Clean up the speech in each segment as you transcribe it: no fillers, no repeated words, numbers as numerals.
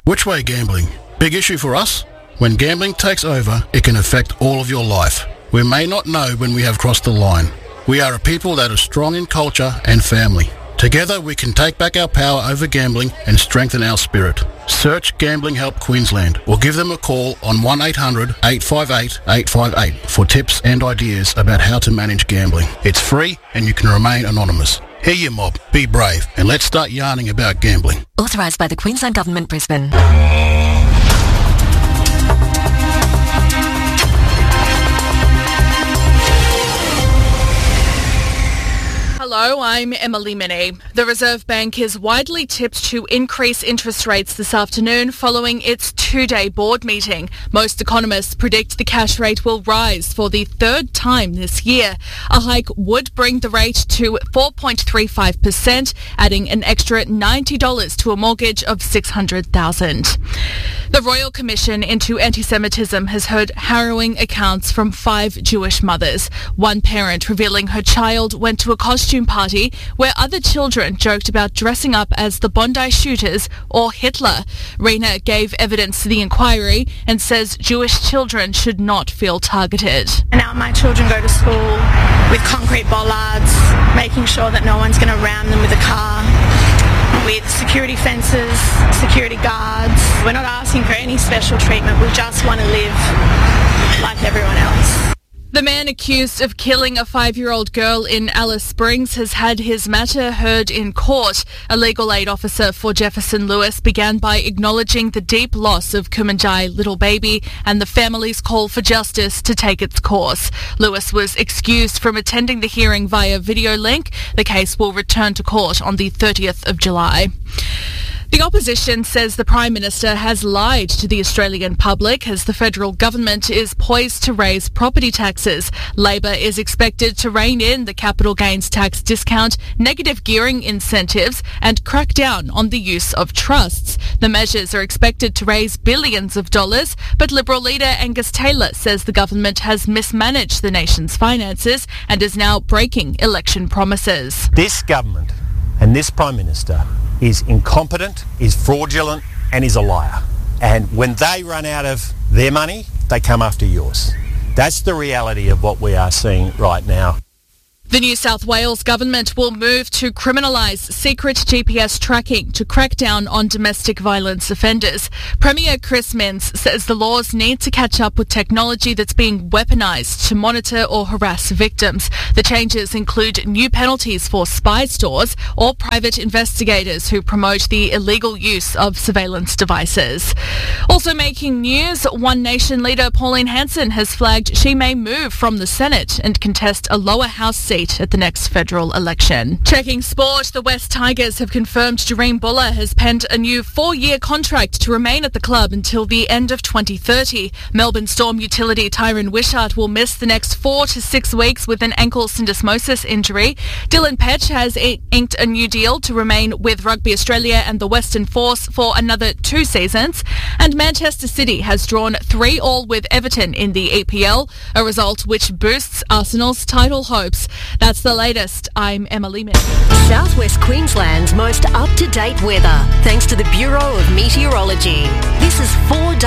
Which way gambling? Big issue for us? When gambling takes over, it can affect all of your life. We may not know when we have crossed the line. We are a people that are strong in culture and family. Together we can take back our power over gambling and strengthen our spirit. Search Gambling Help Queensland or give them a call on 1800 858 858 for tips and ideas about how to manage gambling. It's free and you can remain anonymous. Hear your mob, be brave, and let's start yarning about gambling. Authorised by the Queensland Government, Brisbane. Hello, I'm Emily Minnie. The Reserve Bank is widely tipped to increase interest rates this afternoon following its two-day board meeting. Most economists predict the cash rate will rise for the third time this year. A hike would bring the rate to 4.35%, adding an extra $90 to a mortgage of $600,000. The Royal Commission into Anti-Semitism has heard harrowing accounts from 5 Jewish mothers. One parent revealing her child went to a costume party where other children joked about dressing up as the Bondi shooters or Hitler. Rena gave evidence to the inquiry and says Jewish children should not feel targeted. Now my children go to school with concrete bollards, making sure that no one's going to ram them with a car, with security fences, security guards. We're not asking for any special treatment. We just want to live like everyone else. The man accused of killing a 5-year-old girl in Alice Springs has had his matter heard in court. A legal aid officer for Jefferson Lewis began by acknowledging the deep loss of Kumanjai little baby and the family's call for justice to take its course. Lewis was excused from attending the hearing via video link. The case will return to court on the 30th of July. The opposition says the Prime Minister has lied to the Australian public as the federal government is poised to raise property taxes. Labor is expected to rein in the capital gains tax discount, negative gearing incentives and crack down on the use of trusts. The measures are expected to raise billions of dollars, but Liberal leader Angus Taylor says the government has mismanaged the nation's finances and is now breaking election promises. This government and this Prime Minister is incompetent, is fraudulent and is a liar. And when they run out of their money, they come after yours. That's the reality of what we are seeing right now. The New South Wales government will move to criminalise secret GPS tracking to crack down on domestic violence offenders. Premier Chris Minns says the laws need to catch up with technology that's being weaponised to monitor or harass victims. The changes include new penalties for spy stores or private investigators who promote the illegal use of surveillance devices. Also making news, One Nation leader Pauline Hanson has flagged she may move from the Senate and contest a lower house seat at the next federal election. Checking sport, the West Tigers have confirmed Jareen Buller has penned a new 4-year contract to remain at the club until the end of 2030. Melbourne Storm utility Tyron Wishart will miss the next 4 to 6 weeks with an ankle syndesmosis injury. Dylan Petch has inked a new deal to remain with Rugby Australia and the Western Force for another 2 seasons. And Manchester City has drawn 3-3 with Everton in the EPL, a result which boosts Arsenal's title hopes. That's the latest. I'm Emily Minnie. Southwest Queensland's most up-to-date weather, thanks to the Bureau of Meteorology. This is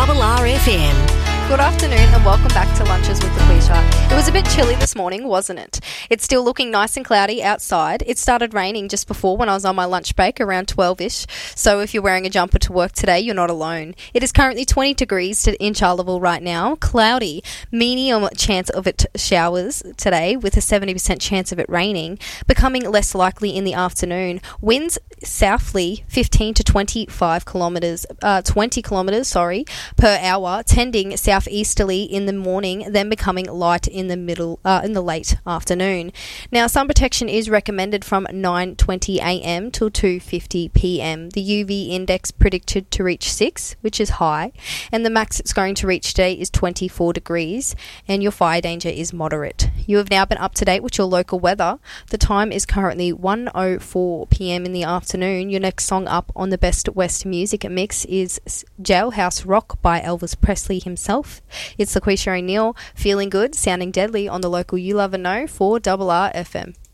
4RRFM. Good afternoon and welcome back to Lunches with the Queer Chart. It was a bit chilly this morning, wasn't it? It's still looking nice and cloudy outside. It started raining just before when I was on my lunch break around 12ish. So if you're wearing a jumper to work today, you're not alone. It is currently 20 degrees in Charleville right now. Cloudy. Medium chance of it showers today with a 70% chance of it raining. Becoming less likely in the afternoon. Winds southerly 15 to 25 kilometres, 20 kilometres, per hour, tending southeasterly in the morning, then becoming light in the late afternoon. Now, sun protection is recommended from 9:20 a.m. till 2:50 p.m. The UV index predicted to reach 6, which is high, and the max it's going to reach today is 24 degrees, and your fire danger is moderate. You have now been up to date with your local weather. The time is currently 1:04 p.m. in the afternoon. Your next song up on the Best West Music Mix is Jailhouse Rock by Elvis Presley himself. It's LaQuisha O'Neill, Feeling Good, Sounding Deadly on the local You Love and Know 4RRFM.